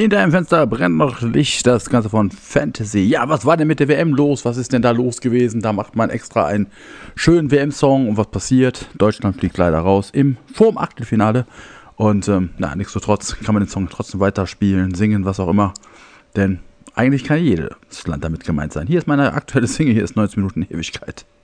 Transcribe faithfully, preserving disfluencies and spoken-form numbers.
In deinem Fenster brennt noch Licht, das Ganze von Fantasy. Ja, was war denn mit der W M los? Was ist denn da los gewesen? Da macht man extra einen schönen W M-Song und was passiert? Deutschland fliegt leider raus im vorm Achtelfinale. Und ähm, na, nichtsdestotrotz kann man den Song trotzdem weiterspielen, singen, was auch immer. Denn eigentlich kann jedes Land damit gemeint sein. Hier ist meine aktuelle Single, hier ist neunzehn Minuten Ewigkeit.